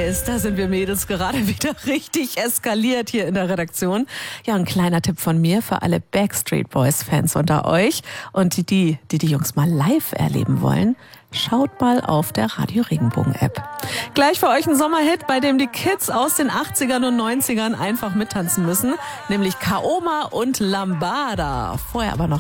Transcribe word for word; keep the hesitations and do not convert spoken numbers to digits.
weiß, da sind wir Mädels gerade wieder richtig eskaliert hier in der Redaktion. Ja, ein kleiner Tipp von mir für alle Backstreet Boys-Fans unter euch und die, die, die die Jungs mal live erleben wollen. Schaut mal auf der Radio Regenbogen-App. Gleich für euch ein Sommerhit, bei dem die Kids aus den achtzigern und neunzigern einfach mittanzen müssen, nämlich Kaoma und Lambada. Vorher aber noch